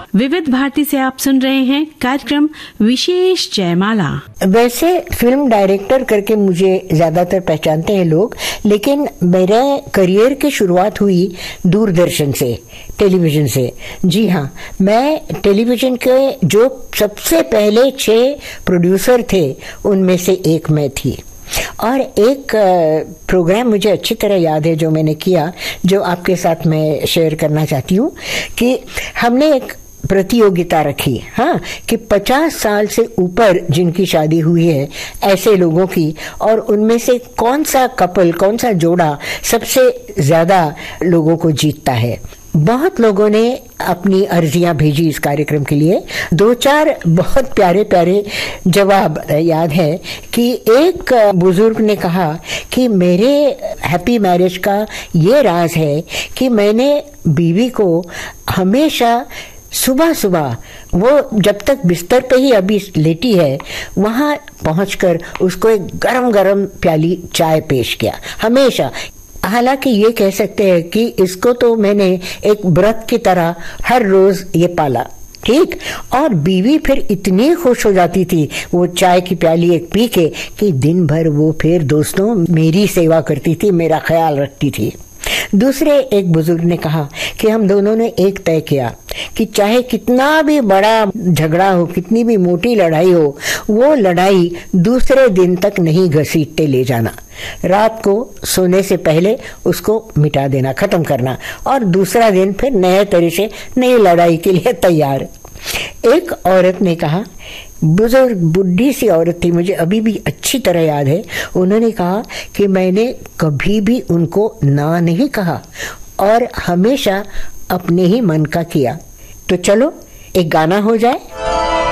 विविध भारती से आप सुन रहे हैं कार्यक्रम विशेष जयमाला। वैसे फिल्म डायरेक्टर करके मुझे ज्यादातर पहचानते हैं लोग, लेकिन मेरे करियर की शुरुआत हुई दूरदर्शन से, टेलीविजन से। जी हाँ, मैं टेलीविजन के जो सबसे पहले 6 प्रोड्यूसर थे उनमें से एक मैं थी। और एक प्रोग्राम मुझे अच्छी तरह याद है जो मैंने किया, जो आपके साथ मैं शेयर करना चाहती हूँ कि हमने एक प्रतियोगिता रखी, हाँ, कि 50 साल से ऊपर जिनकी शादी हुई है ऐसे लोगों की, और उनमें से कौन सा कपल, कौन सा जोड़ा सबसे ज्यादा लोगों को जीतता है। बहुत लोगों ने अपनी अर्जियां भेजी इस कार्यक्रम के लिए। 2-4 बहुत प्यारे प्यारे जवाब याद है कि एक बुजुर्ग ने कहा कि मेरे हैप्पी मैरिज का ये राज है कि मैंने बीवी को हमेशा सुबह सुबह, वो जब तक बिस्तर पे ही अभी लेटी है, वहां पहुंचकर उसको एक गरम गरम प्याली चाय पेश किया, हमेशा। हालांकि ये कह सकते हैं कि इसको तो मैंने एक व्रत की तरह हर रोज ये पाला, ठीक। और बीवी फिर इतनी खुश हो जाती थी वो चाय की प्याली एक पी के कि दिन भर वो फिर दोस्तों मेरी सेवा करती थी, मेरा ख्याल रखती थी। दूसरे एक बुजुर्ग ने कहा कि हम दोनों ने एक तय किया कि चाहे कितना भी बड़ा झगड़ा हो, कितनी भी मोटी लड़ाई हो, वो लड़ाई दूसरे दिन तक नहीं घसीटते ले जाना। रात को सोने से पहले उसको मिटा देना, खत्म करना, और दूसरा दिन फिर नए तरह से नई लड़ाई के लिए तैयार। एक औरत ने कहा, बुजुर्ग बुढ़ी सी औरत थी, मुझे अभी भी अच्छी तरह याद है, उन्होंने कहा कि मैंने कभी भी उनको ना नहीं कहा और हमेशा अपने ही मन का किया। तो चलो एक गाना हो जाए